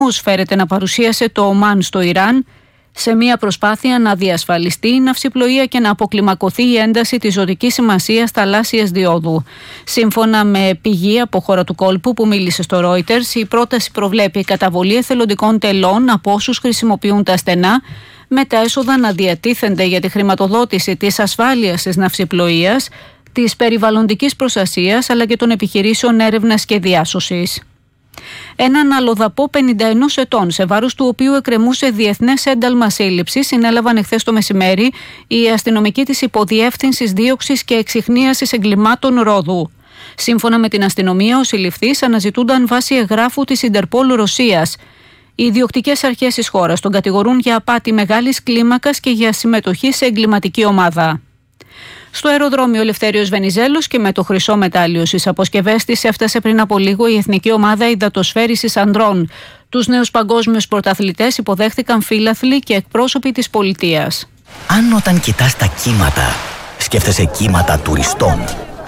φέρεται να παρουσίασε το Ομάν στο Ιράν σε μια προσπάθεια να διασφαλιστεί η ναυσιπλοεία και να αποκλιμακωθεί η ένταση της ζωτικής σημασίας θαλάσσιας διόδου. Σύμφωνα με πηγή από χώρα του κόλπου που μίλησε στο Reuters, η πρόταση προβλέπει καταβολή εθελοντικών τελών από όσους χρησιμοποιούν τα στενά, με τα έσοδα να διατίθενται για τη χρηματοδότηση της ασφάλειας της ναυσιπλοείας, της περιβαλλοντικής προστασίας αλλά και των επιχειρήσεων έρευνας και διάσωσης. Έναν αλλοδαπό 51 ετών, σε βάρος του οποίου εκκρεμούσε διεθνές ένταλμα σύλληψης, συνέλαβαν εχθές το μεσημέρι οι αστυνομικοί της Υποδιεύθυνσης Δίωξης και Εξιχνίασης Εγκλημάτων Ρόδου. Σύμφωνα με την αστυνομία, ο συλληφθής αναζητούνταν βάσει εγγράφου της Ιντερπόλ Ρωσίας. Οι ιδιοκτικές αρχές της χώρας τον κατηγορούν για απάτη μεγάλης κλίμακας και για συμμετοχή σε εγκληματική ομάδα. Στο αεροδρόμιο Ελευθέριος Βενιζέλος και με το χρυσό μετάλλιο στις αποσκευές της έφτασε πριν από λίγο η Εθνική Ομάδα Υδατοσφαίρισης Ανδρών. Τους νέους παγκόσμιους πρωταθλητές υποδέχτηκαν φίλαθλοι και εκπρόσωποι της πολιτείας. Αν όταν κοιτάς τα κύματα, σκέφτεσαι κύματα τουριστών.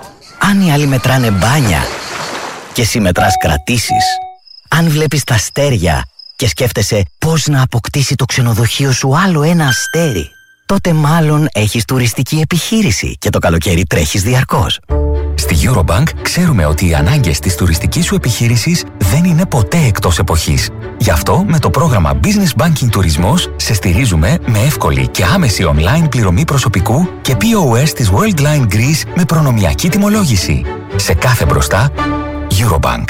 Αν οι άλλοι μετράνε μπάνια και εσύ μετράς κρατήσεις. Αν βλέπεις τα αστέρια και σκέφτεσαι πώς να αποκτήσει το ξενοδοχείο σου άλλο ένα αστέρι, τότε μάλλον έχεις τουριστική επιχείρηση και το καλοκαίρι τρέχεις διαρκώς. Στη Eurobank ξέρουμε ότι οι ανάγκες της τουριστικής σου επιχείρησης δεν είναι ποτέ εκτός εποχής. Γι' αυτό με το πρόγραμμα Business Banking Τουρισμός σε στηρίζουμε με εύκολη και άμεση online πληρωμή προσωπικού και POS της Worldline Greece με προνομιακή τιμολόγηση. Σε κάθε μπροστά, Eurobank.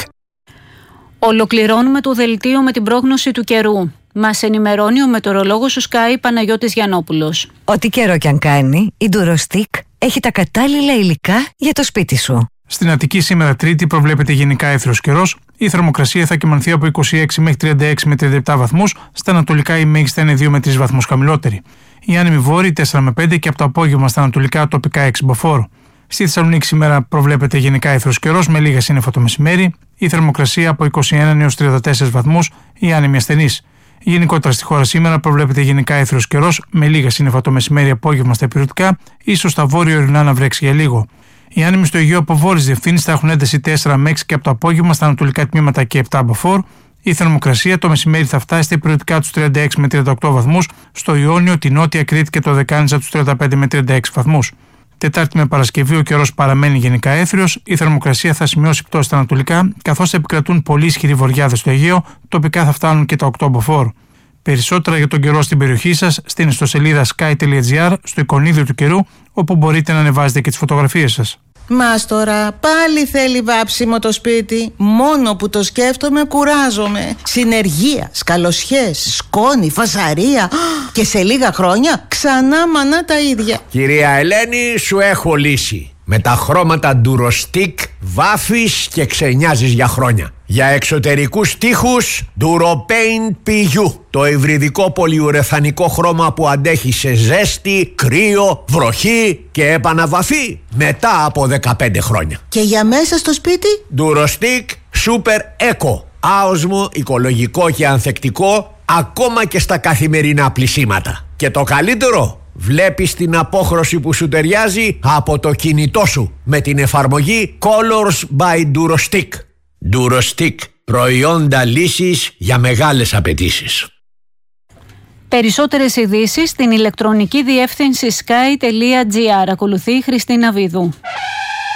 Ολοκληρώνουμε το δελτίο με την πρόγνωση του καιρού. Μας ενημερώνει ο μετεωρολόγος του Sky Παναγιώτης Γιαννόπουλος. Ό,τι καιρό κι αν κάνει, η Durostick έχει τα κατάλληλα υλικά για το σπίτι σου. Στην Αττική σήμερα Τρίτη προβλέπεται γενικά έθριος καιρός. Η θερμοκρασία θα κυμανθεί από 26 μέχρι 36 με 37 βαθμούς. Στα ανατολικά η μέγιστη είναι 2 με 3 βαθμούς χαμηλότερη. Η άνεμη βόρειη 4 με 5 και από το απόγευμα στα ανατολικά τοπικά 6 μποφόρ. Στη Θεσσαλονίκη σήμερα προβλέπεται γενικά έθριος καιρός με λίγα σύννεφα το μεσημέρι. Η θερμοκρασία από 21 έως 34 βαθμούς, η άνεμη ασθενής. Γενικότερα στη χώρα σήμερα προβλέπεται γενικά έθριος καιρός με λίγα σύννεφα το μεσημέρι απόγευμα στα ηπειρωτικά, ίσως στα βόρεια ορεινά να βρέξει για λίγο. Οι άνεμοι στο Αιγαίο από βόρειες διευθύνσεις θα έχουν ένταση 4 με 6 και από το απόγευμα στα ανατολικά τμήματα και 7 μποφόρ. Η θερμοκρασία το μεσημέρι θα φτάσει στα ηπειρωτικά τους 36 με 38 βαθμούς, στο Ιόνιο, τη Νότια Κρήτη και το Δεκάνησα τους 35 με 36 βαθμούς. Τετάρτη με Παρασκευή ο καιρός παραμένει γενικά έθριος, η θερμοκρασία θα σημειώσει πτώση στα ανατολικά, καθώς θα επικρατούν πολύ ισχυροί βοριάδες στο Αιγαίο, τοπικά θα φτάνουν και τα 8 μποφόρ. Περισσότερα για τον καιρό στην περιοχή σας στην ιστοσελίδα sky.gr, στο εικονίδιο του καιρού, όπου μπορείτε να ανεβάζετε και τις φωτογραφίες σας. Μας τώρα πάλι θέλει βάψιμο το σπίτι. Μόνο που το σκέφτομαι κουράζομαι. Συνεργεία, σκαλοσιές, σκόνη, φασαρία. Και σε λίγα χρόνια ξανά μανά τα ίδια. Κυρία Ελένη, σου έχω λύση. Με τα χρώματα Durostick βάφεις και ξενιάζεις για χρόνια. Για εξωτερικούς τοίχους Duropaint PU. Το υβριδικό πολυουρεθανικό χρώμα που αντέχει σε ζέστη, κρύο, βροχή και επαναβαφή μετά από 15 χρόνια. Και για μέσα στο σπίτι Durostick Super Eco. Άοσμο, οικολογικό και ανθεκτικό ακόμα και στα καθημερινά πλυσίματα. Και το καλύτερο, βλέπεις την απόχρωση που σου ταιριάζει από το κινητό σου με την εφαρμογή Colors by Durostick. Durostick, προϊόντα λύσης για μεγάλες απαιτήσεις. Περισσότερες ειδήσεις στην ηλεκτρονική διεύθυνση sky.gr. Ακολουθεί η Χριστίνα Βίδου.